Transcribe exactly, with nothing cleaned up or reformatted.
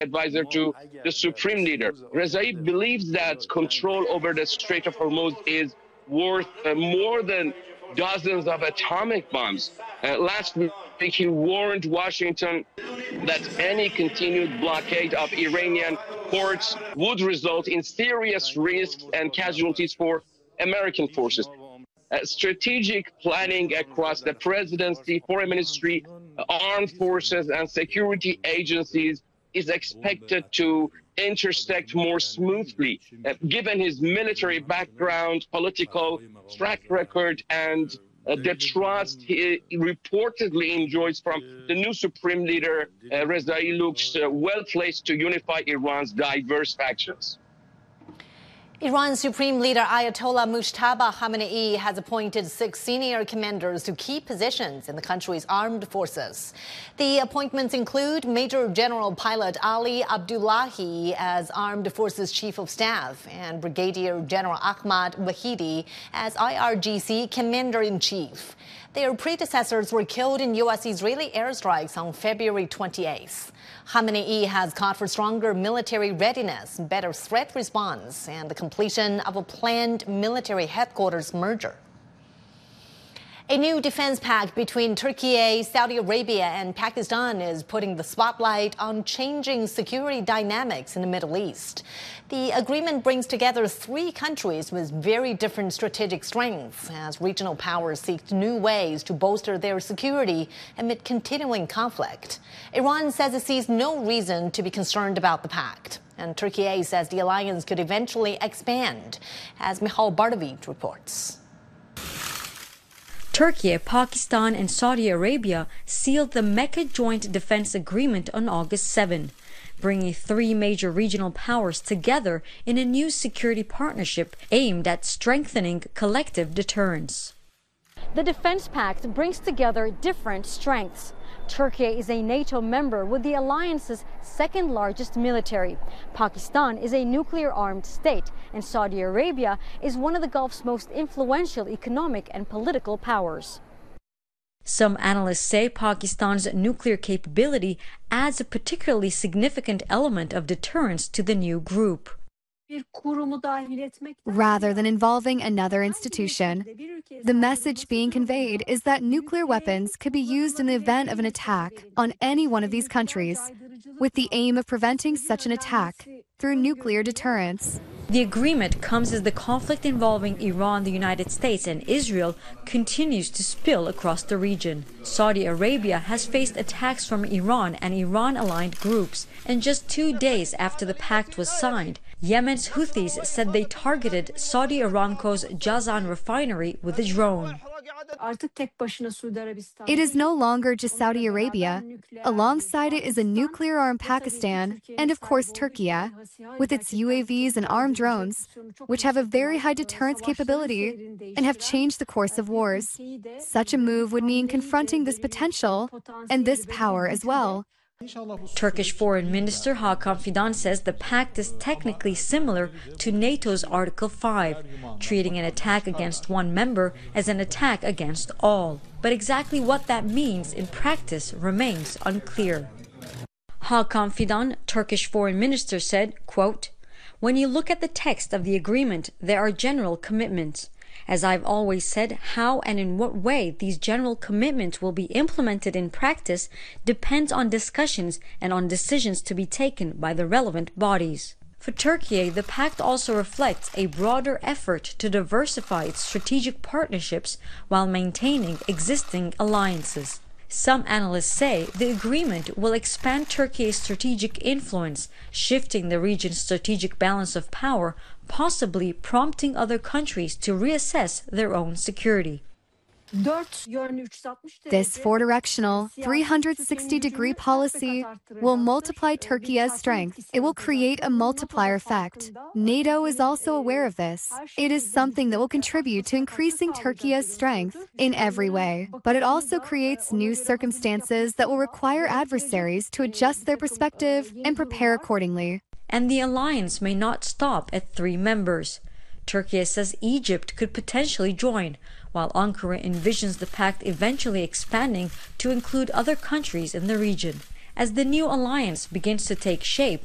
advisor to the supreme leader. Rezai believes that control over the Strait of Hormuz is worth uh, more than dozens of atomic bombs. Uh, last week, he warned Washington that any continued blockade of Iranian ports would result in serious risks and casualties for American forces. Uh, strategic planning across the presidency, foreign ministry, armed forces, and security agencies is expected to intersect more smoothly, uh, given his military background, political track record, and uh, the trust he reportedly enjoys from the new supreme leader. uh, Rezai looks uh, well placed to unify Iran's diverse factions. Iran's Supreme Leader Ayatollah Mujtaba Khamenei has appointed six senior commanders to key positions in the country's armed forces. The appointments include Major General Pilot Ali Abdullahi as Armed Forces Chief of Staff and Brigadier General Ahmad Wahidi as I R G C Commander-in-Chief. Their predecessors were killed in U S-Israeli airstrikes on February twenty-eighth. Khamenei has called for stronger military readiness, better threat response, and the completion of a planned military headquarters merger. A new defense pact between Turkey, Saudi Arabia, and Pakistan is putting the spotlight on changing security dynamics in the Middle East. The agreement brings together three countries with very different strategic strengths as regional powers seek new ways to bolster their security amid continuing conflict. Iran says it sees no reason to be concerned about the pact, and Turkey says the alliance could eventually expand, as Michal Bardavid reports. Turkey, Pakistan, and Saudi Arabia sealed the Mecca Joint Defense Agreement on August seventh, bringing three major regional powers together in a new security partnership aimed at strengthening collective deterrence. The defense pact brings together different strengths. Turkey is a NATO member with the alliance's second largest military. Pakistan is a nuclear-armed state, and Saudi Arabia is one of the Gulf's most influential economic and political powers. Some analysts say Pakistan's nuclear capability adds a particularly significant element of deterrence to the new group. Rather than involving another institution, the message being conveyed is that nuclear weapons could be used in the event of an attack on any one of these countries, with the aim of preventing such an attack through nuclear deterrence. The agreement comes as the conflict involving Iran, the United States, and Israel continues to spill across the region. Saudi Arabia has faced attacks from Iran and Iran-aligned groups, and just two days after the pact was signed, Yemen's Houthis said they targeted Saudi Aramco's Jazan refinery with a drone. It is no longer just Saudi Arabia. Alongside it is a nuclear-armed Pakistan and, of course, Turkey, with its U A Vs and armed drones, which have a very high deterrence capability and have changed the course of wars. Such a move would mean confronting this potential and this power as well. Turkish Foreign Minister Hakan Fidan says the pact is technically similar to NATO's Article five, treating an attack against one member as an attack against all. But exactly what that means in practice remains unclear. Hakan Fidan, Turkish Foreign Minister, said, quote, "When you look at the text of the agreement, there are general commitments. As I've always said, how and in what way these general commitments will be implemented in practice depends on discussions and on decisions to be taken by the relevant bodies." For Turkey, the pact also reflects a broader effort to diversify its strategic partnerships while maintaining existing alliances. Some analysts say the agreement will expand Turkey's strategic influence, shifting the region's strategic balance of power, possibly prompting other countries to reassess their own security. This four-directional, three hundred sixty degree policy will multiply Turkey's strength. It will create a multiplier effect. NATO is also aware of this. It is something that will contribute to increasing Turkey's strength in every way. But it also creates new circumstances that will require adversaries to adjust their perspective and prepare accordingly. And the alliance may not stop at three members. Turkey says Egypt could potentially join, while Ankara envisions the pact eventually expanding to include other countries in the region. As the new alliance begins to take shape,